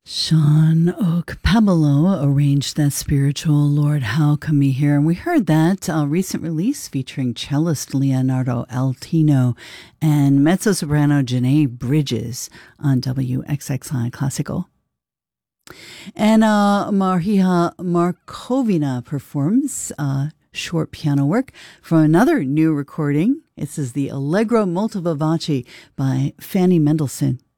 Sean Oakpabalo arranged that spiritual Lord, How Come Me Here? And we heard that recent release featuring cellist Leonardo Altino and mezzo-soprano Janae Bridges on WXXI Classical. And Marija Markovina performs short piano work from another new recording. This is the Allegro Molto Vivace by Fanny Mendelssohn.